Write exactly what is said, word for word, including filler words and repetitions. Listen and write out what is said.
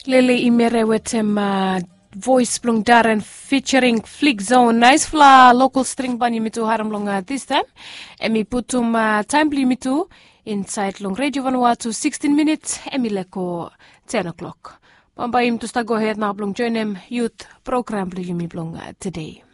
Lily imere wetem uh, voice blong Darren featuring Flick Zone. Nice fla local string bani mitu haram long uh, this time. Emi putum uh, time limitu inside long Radio Vanuatu sixteen minutes. Emi leko ten o'clock. Pamba im to sta go ahead na blong join em youth program blong uh, today.